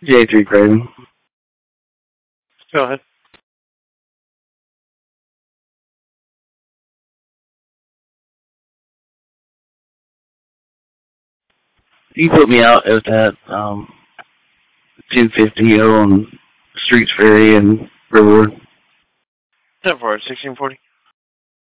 J3 Craven. Go ahead. You put me out at that 250 on Streets Ferry and River. 10 for 1640.